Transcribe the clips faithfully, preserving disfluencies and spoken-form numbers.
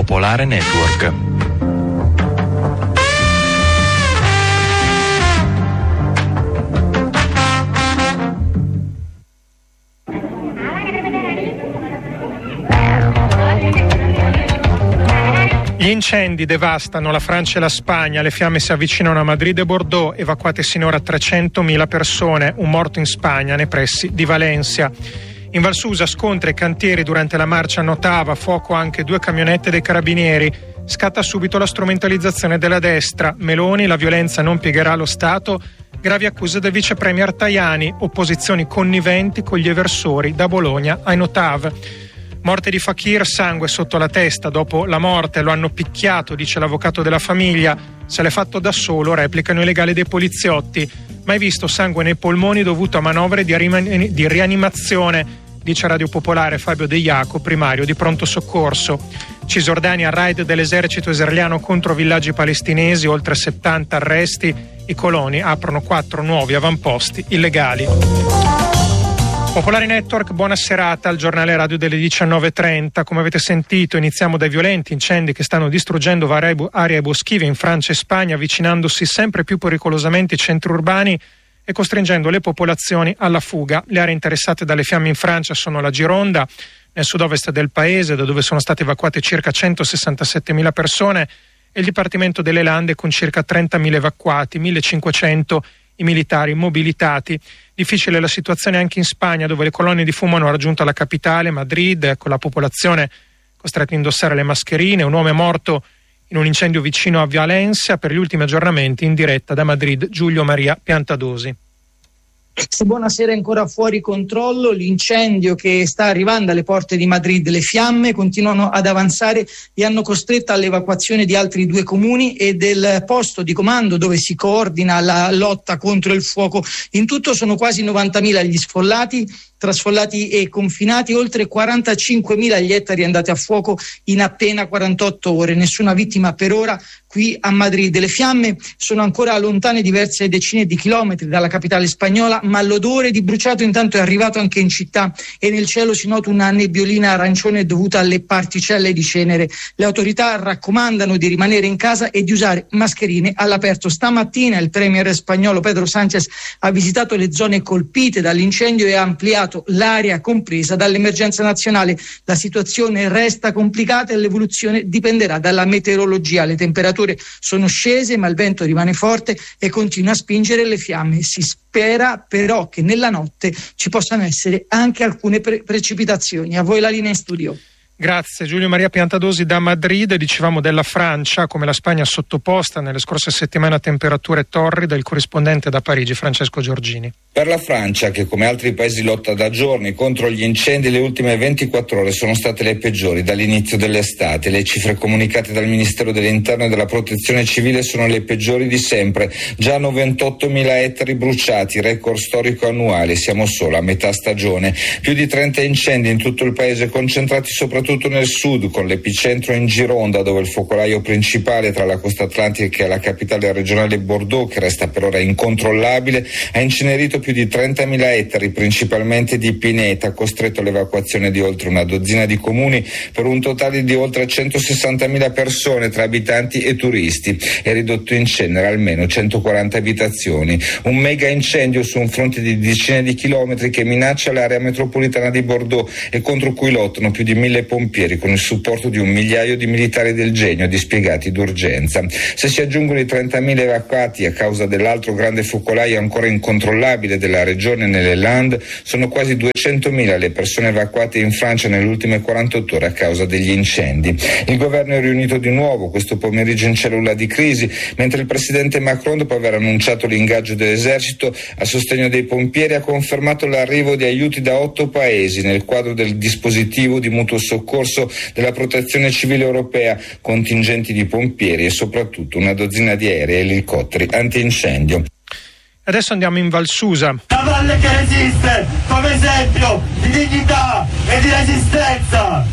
Popolare Network. Gli incendi devastano la Francia e la Spagna, le fiamme si avvicinano a Madrid e Bordeaux, evacuate sinora trecentomila persone, un morto in Spagna nei pressi di Valencia. In Val Susa scontri e cantieri durante la marcia a Notava, fuoco anche due camionette dei carabinieri. Scatta subito la strumentalizzazione della destra. Meloni, la violenza non piegherà lo Stato. Gravi accuse del vice premier Tajani, opposizioni conniventi con gli eversori da Bologna a Notava. Morte di Fakir, sangue sotto la testa dopo la morte, lo hanno picchiato, dice l'avvocato della famiglia. Se l'è fatto da solo, replicano i legali dei poliziotti. Mai visto sangue nei polmoni dovuto a manovre di, rim- di rianimazione, dice Radio Popolare Fabio De Iaco, primario di pronto soccorso. Cisgiordania, raid dell'esercito israeliano contro villaggi palestinesi, oltre settanta arresti. I coloni aprono quattro nuovi avamposti illegali. Popolare Network, buona serata al giornale radio delle diciannove e trenta. Come avete sentito, iniziamo dai violenti incendi che stanno distruggendo varie aree boschive in Francia e Spagna, avvicinandosi sempre più pericolosamente ai centri urbani e costringendo le popolazioni alla fuga. Le aree interessate dalle fiamme in Francia sono la Gironda, nel sud-ovest del paese, da dove sono state evacuate circa centosessantasettemila persone, e il Dipartimento delle Lande con circa trentamila evacuati, millecinquecento i militari mobilitati. Difficile la situazione anche in Spagna, dove le colonne di fumo hanno raggiunto la capitale, Madrid, con la popolazione costretta a indossare le mascherine. Un uomo è morto in un incendio vicino a Valencia. Per gli ultimi aggiornamenti in diretta da Madrid, Giulio Maria Piantadosi. Buonasera, ancora fuori controllo l'incendio che sta arrivando alle porte di Madrid. Le fiamme continuano ad avanzare e hanno costretto all'evacuazione di altri due comuni e del posto di comando dove si coordina la lotta contro il fuoco. In tutto sono quasi novantamila gli sfollati, tra sfollati e confinati, oltre quarantacinquemila gli ettari andati a fuoco in appena quarantotto ore. Nessuna vittima per ora qui a Madrid. Le fiamme sono ancora lontane diverse decine di chilometri dalla capitale spagnola, ma l'odore di bruciato intanto è arrivato anche in città e nel cielo si nota una nebbiolina arancione dovuta alle particelle di cenere. Le autorità raccomandano di rimanere in casa e di usare mascherine all'aperto. Stamattina il premier spagnolo Pedro Sánchez ha visitato le zone colpite dall'incendio e ha ampliato l'area compresa dall'emergenza nazionale. La situazione resta complicata e l'evoluzione dipenderà dalla meteorologia. Le temperature sono scese, ma il vento rimane forte e continua a spingere le fiamme. Si spera però che nella notte ci possano essere anche alcune pre- precipitazioni. A voi la linea in studio. Grazie Giulio Maria Piantadosi da Madrid. Dicevamo della Francia, come la Spagna sottoposta nelle scorse settimane a temperature torride. Il corrispondente da Parigi, Francesco Giorgini. Per la Francia, che come altri paesi lotta da giorni contro gli incendi, le ultime ventiquattro ore sono state le peggiori dall'inizio dell'estate. Le cifre comunicate dal Ministero dell'Interno e della Protezione Civile sono le peggiori di sempre. Già novantottomila ettari bruciati, record storico annuale. Siamo solo a metà stagione. Più di trenta incendi in tutto il paese, concentrati soprattutto nel sud, con l'epicentro in Gironda, dove il focolaio principale tra la costa atlantica e la capitale regionale Bordeaux, che resta per ora incontrollabile, ha incenerito più di trentamila ettari, principalmente di pineta, costretto all'evacuazione di oltre una dozzina di comuni per un totale di oltre centosessantamila persone tra abitanti e turisti, e ridotto in cenere almeno centoquaranta abitazioni. Un mega incendio su un fronte di decine di chilometri che minaccia l'area metropolitana di Bordeaux e contro cui lottano più di mille pompieri con il supporto di un migliaio di militari del genio dispiegati d'urgenza. Se si aggiungono i trentamila evacuati a causa dell'altro grande focolaio ancora incontrollabile della regione nelle Landes, sono quasi duecentomila le persone evacuate in Francia nelle ultime quarantotto ore a causa degli incendi. Il governo è riunito di nuovo questo pomeriggio in cellula di crisi, mentre il presidente Macron, dopo aver annunciato l'ingaggio dell'esercito a sostegno dei pompieri, ha confermato l'arrivo di aiuti da otto paesi nel quadro del dispositivo di mutuo soccorso della Protezione Civile Europea, contingenti di pompieri e soprattutto una dozzina di aerei e elicotteri antincendio. Adesso andiamo in Val Susa. La valle che resiste come esempio di dignità e di resistenza.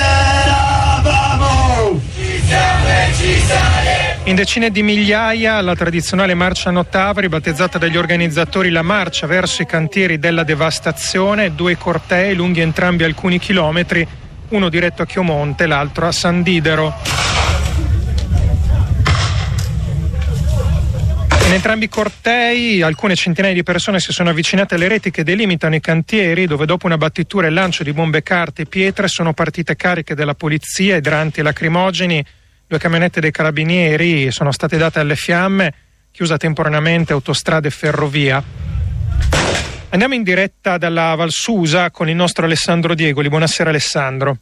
C'eravamo! Ci siamo e ci saremo! In decine di migliaia la tradizionale marcia a Notava, ribattezzata dagli organizzatori la marcia verso i cantieri della devastazione. Due cortei lunghi entrambi alcuni chilometri uno diretto a Chiomonte, l'altro a San Didero. In entrambi i cortei alcune centinaia di persone si sono avvicinate alle reti che delimitano i cantieri, dove dopo una battitura e il lancio di bombe, carte e pietre sono partite cariche della polizia, idranti e lacrimogeni. Due camionette dei carabinieri sono state date alle fiamme, chiusa temporaneamente autostrada e ferrovia. Andiamo in diretta dalla Valsusa con il nostro Alessandro Diegoli. Buonasera Alessandro.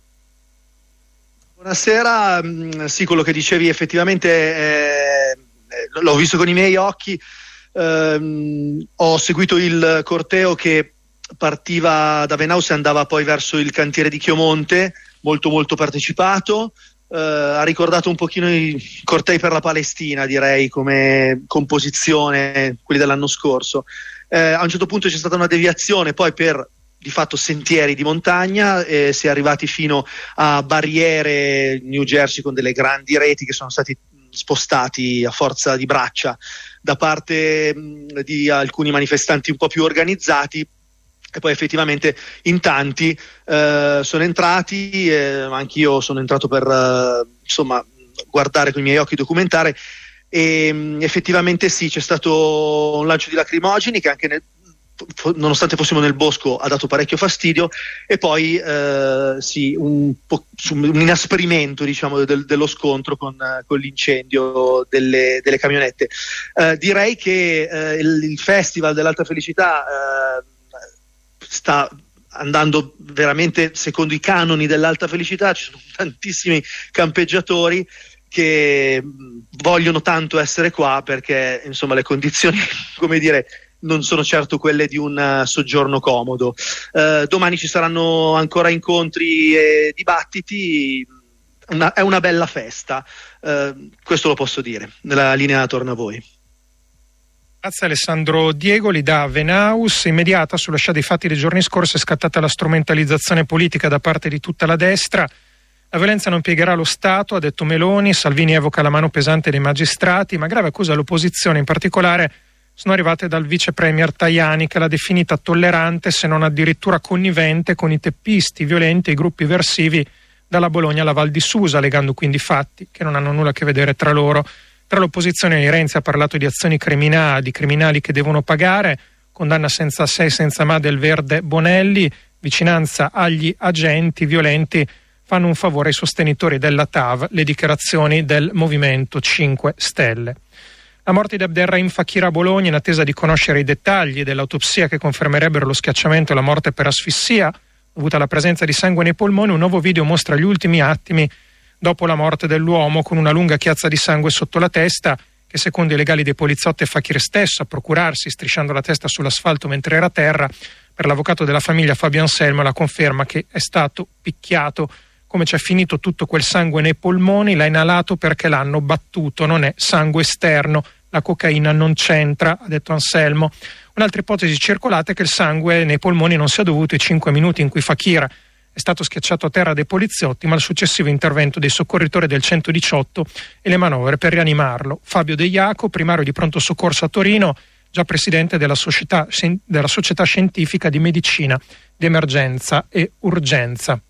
Buonasera, sì, quello che dicevi effettivamente eh, l'ho visto con i miei occhi. Eh, ho seguito il corteo che partiva da Venaus e andava poi verso il cantiere di Chiomonte, molto molto partecipato. Uh, ha ricordato un pochino i cortei per la Palestina, direi, come composizione, quelli dell'anno scorso. Uh, a un certo punto c'è stata una deviazione poi per di fatto sentieri di montagna, e si è arrivati fino a barriere New Jersey con delle grandi reti che sono stati spostati a forza di braccia da parte mh, di alcuni manifestanti un po' più organizzati. E poi effettivamente in tanti eh, sono entrati, eh, anch'io sono entrato per eh, insomma guardare con i miei occhi, documentare, e mh, effettivamente sì, c'è stato un lancio di lacrimogeni che anche nel, nonostante fossimo nel bosco ha dato parecchio fastidio, e poi eh, sì, un, po', un inasprimento diciamo del, dello scontro con, con l'incendio delle, delle camionette. Eh, direi che eh, il, il Festival dell'Alta Felicità eh, sta andando veramente secondo i canoni dell'Alta Felicità. Ci sono tantissimi campeggiatori che vogliono tanto essere qua perché insomma le condizioni, come dire, non sono certo quelle di un soggiorno comodo. Eh, domani ci saranno ancora incontri e dibattiti. Una, è una bella festa, eh, questo lo posso dire. La linea torna a voi. Grazie Alessandro Diegoli da Venaus. Immediata sulla scia dei fatti dei giorni scorsi è scattata la strumentalizzazione politica da parte di tutta la destra. La violenza non piegherà lo Stato, ha detto Meloni. Salvini evoca la mano pesante dei magistrati, ma grave accusa all'opposizione, in particolare sono arrivate dal vice premier Tajani, che l'ha definita tollerante, se non addirittura connivente, con i teppisti violenti e i gruppi eversivi dalla Bologna alla Val di Susa, legando quindi fatti che non hanno nulla a che vedere tra loro. Tra l'opposizione Renzi ha parlato di azioni criminali, di criminali che devono pagare, condanna senza se e senza ma del Verde Bonelli, vicinanza agli agenti violenti, fanno un favore ai sostenitori della T A V, le dichiarazioni del Movimento cinque Stelle. La morte di Abderrahim Fakir a Bologna, in attesa di conoscere i dettagli dell'autopsia che confermerebbero lo schiacciamento e la morte per asfissia dovuta alla presenza di sangue nei polmoni, un nuovo video mostra gli ultimi attimi dopo la morte dell'uomo, con una lunga chiazza di sangue sotto la testa, che secondo i legali dei poliziotti è Fakir stesso a procurarsi, strisciando la testa sull'asfalto mentre era a terra. Per l'avvocato della famiglia Fabio Anselmo la conferma che è stato picchiato. Come c'è finito tutto quel sangue nei polmoni? L'ha inalato perché l'hanno battuto, non è sangue esterno, la cocaina non c'entra, ha detto Anselmo. Un'altra ipotesi circolata è che il sangue nei polmoni non sia dovuto ai cinque minuti in cui Fakir è stato schiacciato a terra dai poliziotti, ma al successivo intervento dei soccorritori del centodiciotto e le manovre per rianimarlo. Fabio De Iaco, primario di pronto soccorso a Torino, già presidente della società, della Società Scientifica di Medicina di Emergenza e Urgenza.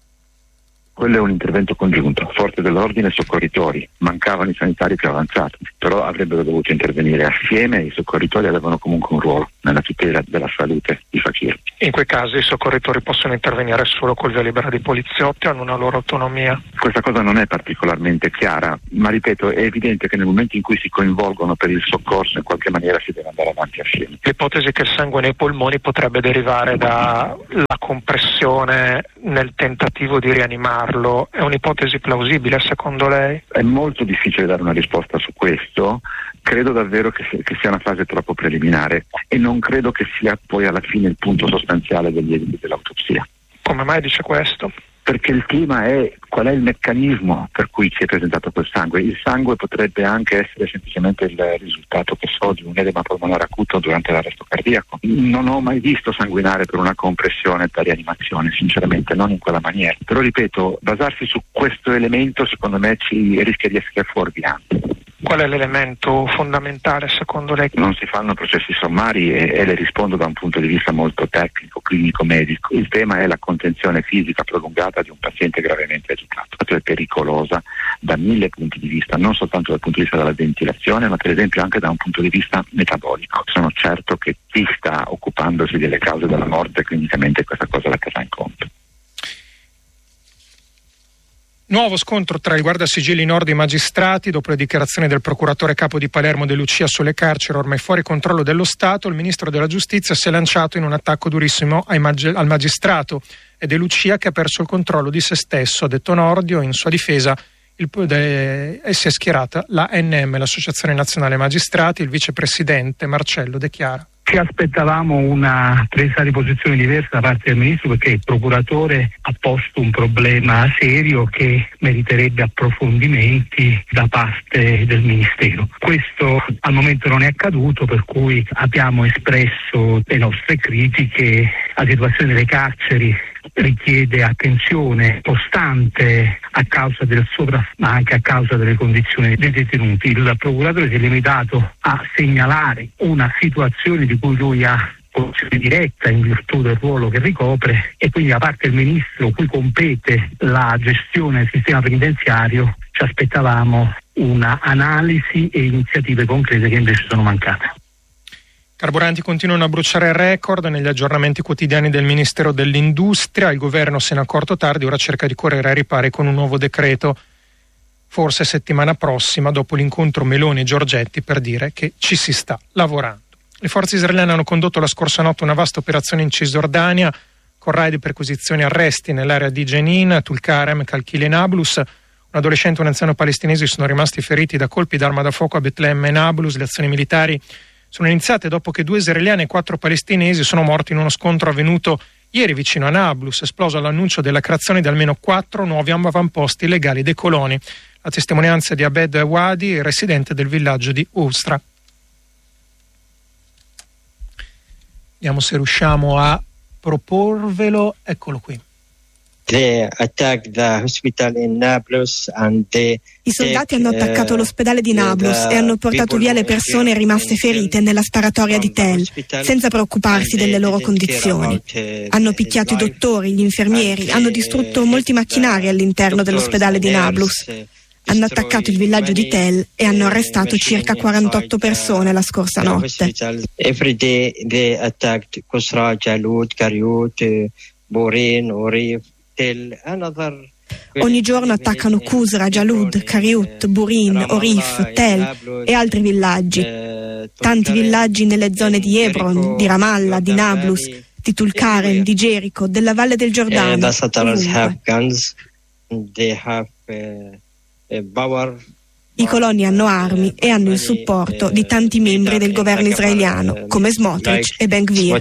Quello è un intervento congiunto, forze dell'ordine e soccorritori, mancavano i sanitari più avanzati, però avrebbero dovuto intervenire assieme e i soccorritori avevano comunque un ruolo nella tutela della salute di Fakir. In quei casi i soccorritori possono intervenire solo col via libera dei poliziotti o hanno una loro autonomia? Questa cosa non è particolarmente chiara, ma ripeto, è evidente che nel momento in cui si coinvolgono per il soccorso in qualche maniera si deve andare avanti assieme. L'ipotesi che il sangue nei polmoni potrebbe derivare dalla compressione nel tentativo di rianimarlo è un'ipotesi plausibile secondo lei? È molto difficile dare una risposta su questo. Credo davvero che sia, che sia una fase troppo preliminare e non credo che sia poi alla fine il punto sostanziale degli esiti dell'autopsia. Come mai dice questo? Perché il tema è qual è il meccanismo per cui si è presentato quel sangue. Il sangue potrebbe anche essere semplicemente il risultato, che so, di un edema polmonare acuto durante l'arresto cardiaco. Non ho mai visto sanguinare per una compressione da rianimazione, sinceramente, non in quella maniera. Però ripeto, basarsi su questo elemento secondo me ci rischia di essere fuorviante. Qual è l'elemento fondamentale secondo lei? Non si fanno processi sommari e, e le rispondo da un punto di vista molto tecnico, clinico, medico. Il tema è la contenzione fisica prolungata di un paziente gravemente agitato. È pericolosa da mille punti di vista, non soltanto dal punto di vista della ventilazione, ma per esempio anche da un punto di vista metabolico. Sono certo che chi sta occupandosi delle cause della morte clinicamente questa cosa la terrà in conto. Nuovo scontro tra il Guardasigilli Nord e i magistrati. Dopo le dichiarazioni del procuratore capo di Palermo De Lucia sulle carceri ormai fuori controllo dello Stato, il ministro della Giustizia si è lanciato in un attacco durissimo ai mag- al magistrato. È De Lucia che ha perso il controllo di se stesso, ha detto Nordio. In sua difesa il, de, e si è schierata la A N M, l'Associazione Nazionale Magistrati. Il vicepresidente Marcello dichiara: ci aspettavamo una presa di posizione diversa da parte del Ministro, perché il procuratore ha posto un problema serio che meriterebbe approfondimenti da parte del Ministero. Questo al momento non è accaduto, per cui abbiamo espresso le nostre critiche. La situazione delle carceri richiede attenzione costante a causa del sopra, ma anche a causa delle condizioni dei detenuti. Il procuratore si è limitato a segnalare una situazione di cui lui ha posizione diretta in virtù del ruolo che ricopre, e quindi da parte del Ministro, cui compete la gestione del sistema penitenziario, ci aspettavamo una analisi e iniziative concrete che invece sono mancate. Carburanti continuano a bruciare record negli aggiornamenti quotidiani del Ministero dell'Industria. Il governo se ne è accorto tardi, ora cerca di correre ai ripari con un nuovo decreto, forse settimana prossima, dopo l'incontro Meloni e Giorgetti, per dire che ci si sta lavorando. Le forze israeliane hanno condotto la scorsa notte una vasta operazione in Cisgiordania, con raid, perquisizioni e arresti nell'area di Jenin, Tulkarem, Kalkil e Nablus. Un adolescente e un anziano palestinesi sono rimasti feriti da colpi d'arma da fuoco a Betlemme e Nablus. Le azioni militari sono iniziate dopo che due israeliani e quattro palestinesi sono morti in uno scontro avvenuto ieri vicino a Nablus, esploso all'annuncio della creazione di almeno quattro nuovi avamposti illegali dei coloni. La testimonianza di Abed Wadi, residente del villaggio di Ustra. Vediamo se riusciamo a proporvelo. Eccolo qui. They attacked the hospital in Nablus and they I soldati hanno attaccato l'ospedale di Nablus e hanno portato via le persone rimaste ferite nella sparatoria di Tel, senza preoccuparsi delle loro condizioni. Hanno picchiato i dottori, gli infermieri, hanno distrutto molti macchinari all'interno dell'ospedale di Nablus. Hanno attaccato il villaggio di Tel e hanno arrestato circa quarantotto persone la scorsa notte. Every day they attacked Qusra, Jalud, Kariut, Borin, Orif. Ogni giorno attaccano Qusra, Jalud, Kariut, Burin, Orif, Tel e altri villaggi. Tanti villaggi nelle zone di Hebron, di Ramallah, di Nablus, di Tulkarem, di Gerico, della Valle del Giordano. I coloni hanno armi e hanno il supporto di tanti membri del governo israeliano, come Smotrich e Ben Gvir.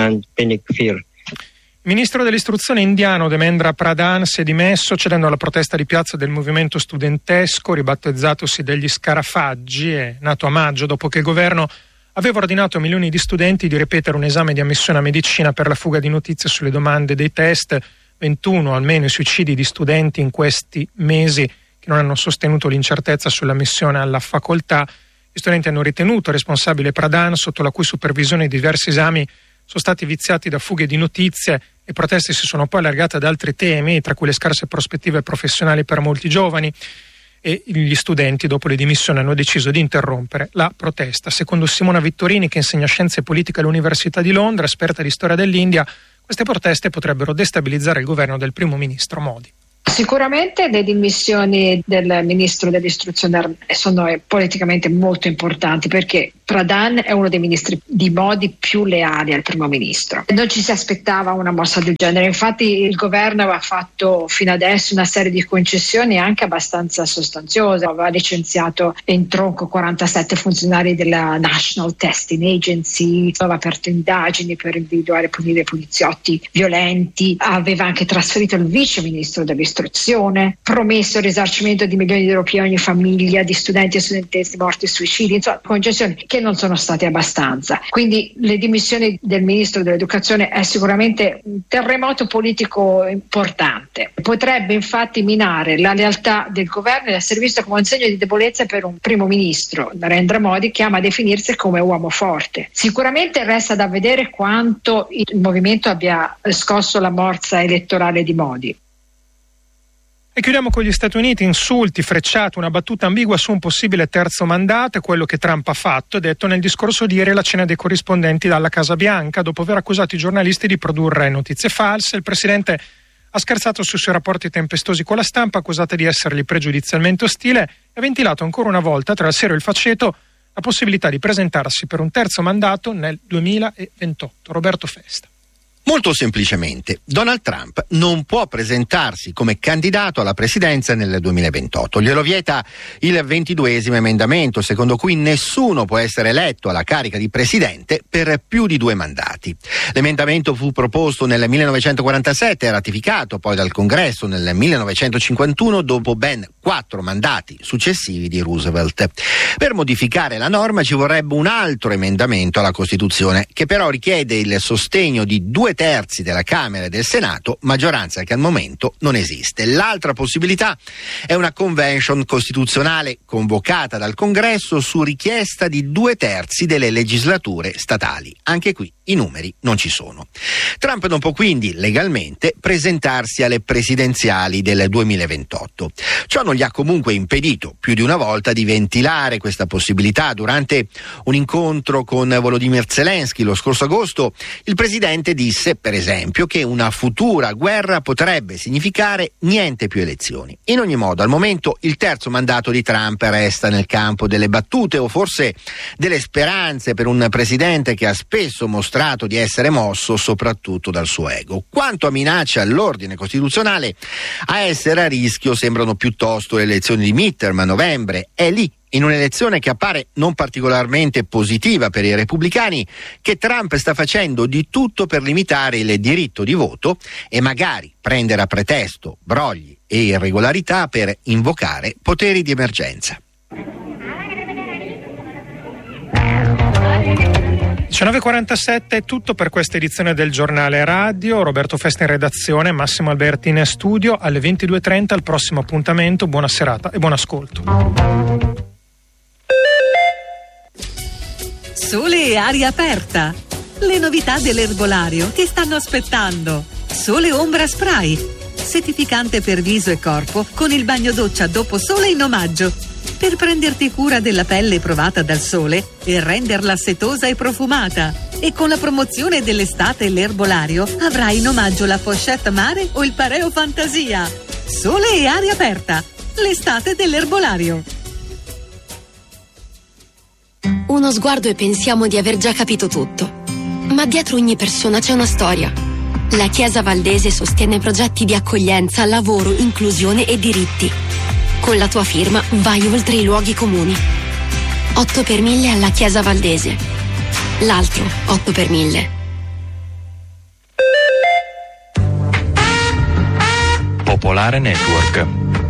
Il ministro dell'istruzione indiano Demendra Pradhan si è dimesso cedendo alla protesta di piazza del movimento studentesco ribattezzatosi degli Scarafaggi. È nato a maggio dopo che il governo aveva ordinato a milioni di studenti di ripetere un esame di ammissione a medicina per la fuga di notizie sulle domande dei test. ventuno almeno i suicidi di studenti in questi mesi che non hanno sostenuto l'incertezza sull'ammissione alla facoltà. Gli studenti hanno ritenuto responsabile Pradhan, sotto la cui supervisione diversi esami sono stati viziati da fughe di notizie. Le proteste si sono poi allargate ad altri temi, tra cui le scarse prospettive professionali per molti giovani, e gli studenti dopo le dimissioni hanno deciso di interrompere la protesta. Secondo Simona Vittorini, che insegna scienze politiche all'Università di Londra, esperta di storia dell'India, queste proteste potrebbero destabilizzare il governo del primo ministro Modi. Sicuramente le dimissioni del ministro dell'istruzione sono politicamente molto importanti, perché Pradhan è uno dei ministri di Modi più leali al primo ministro. Non ci si aspettava una mossa del genere, infatti il governo aveva fatto fino adesso una serie di concessioni anche abbastanza sostanziose. Aveva licenziato in tronco quarantasette funzionari della National Testing Agency, aveva aperto indagini per individuare e punire poliziotti violenti, aveva anche trasferito il vice ministro dell'istruzione istruzione, promesso il risarcimento di milioni di euro a ogni famiglia di studenti e studentesse morti e suicidi, insomma concessioni che non sono state abbastanza. Quindi le dimissioni del ministro dell'educazione è sicuramente un terremoto politico importante. Potrebbe infatti minare la lealtà del governo ed essere visto come un segno di debolezza per un primo ministro, Narendra Modi, che ama definirsi come uomo forte. Sicuramente resta da vedere quanto il movimento abbia scosso la morsa elettorale di Modi. E chiudiamo con gli Stati Uniti. Insulti, frecciate, una battuta ambigua su un possibile terzo mandato, è quello che Trump ha fatto, detto nel discorso di ieri alla cena dei corrispondenti dalla Casa Bianca. Dopo aver accusato i giornalisti di produrre notizie false, il presidente ha scherzato sui suoi rapporti tempestosi con la stampa, accusata di essergli pregiudizialmente ostile, e ha ventilato ancora una volta, tra il serio e il faceto, la possibilità di presentarsi per un terzo mandato nel duemilaventotto. Roberto Festa. Molto semplicemente, Donald Trump non può presentarsi come candidato alla presidenza nel duemilaventotto. Glielo vieta il ventiduesimo emendamento, secondo cui nessuno può essere eletto alla carica di presidente per più di due mandati. L'emendamento fu proposto nel millenovecentoquarantasette e ratificato poi dal Congresso nel millenovecentocinquantuno dopo ben quattro mandati successivi di Roosevelt. Per modificare la norma ci vorrebbe un altro emendamento alla Costituzione, che però richiede il sostegno di due terzi della Camera e del Senato, maggioranza che al momento non esiste. L'altra possibilità è una convention costituzionale convocata dal Congresso su richiesta di due terzi delle legislature statali. Anche qui i numeri non ci sono. Trump non può quindi legalmente presentarsi alle presidenziali del duemilaventotto. Ciò non gli ha comunque impedito più di una volta di ventilare questa possibilità. Durante un incontro con Volodymyr Zelensky lo scorso agosto, il presidente disse per esempio che una futura guerra potrebbe significare niente più elezioni. In ogni modo, al momento il terzo mandato di Trump resta nel campo delle battute o forse delle speranze per un presidente che ha spesso mostrato di essere mosso soprattutto dal suo ego. Quanto a minacce all'ordine costituzionale, a essere a rischio sembrano piuttosto le elezioni di midterm a novembre. È lì, in un'elezione che appare non particolarmente positiva per i repubblicani, che Trump sta facendo di tutto per limitare il diritto di voto e magari prendere a pretesto brogli e irregolarità per invocare poteri di emergenza. diciannove e quarantasette è tutto per questa edizione del Giornale Radio. Roberto Festa in redazione, Massimo Alberti in studio. Alle ventidue e trenta al prossimo appuntamento. Buona serata e buon ascolto. Sole e aria aperta. Le novità dell'erbolario ti stanno aspettando. Sole Ombra Spray, settificante per viso e corpo con il bagno doccia dopo sole in omaggio, per prenderti cura della pelle provata dal sole e renderla setosa e profumata. E con la promozione dell'estate l'erbolario avrai in omaggio la pochette mare o il pareo fantasia. Sole e aria aperta, l'estate dell'erbolario. Uno sguardo e pensiamo di aver già capito tutto. Ma dietro ogni persona c'è una storia. La Chiesa Valdese sostiene progetti di accoglienza, lavoro, inclusione e diritti. Con la tua firma vai oltre i luoghi comuni. otto per mille alla Chiesa Valdese. L'altro otto per mille. Popolare Network.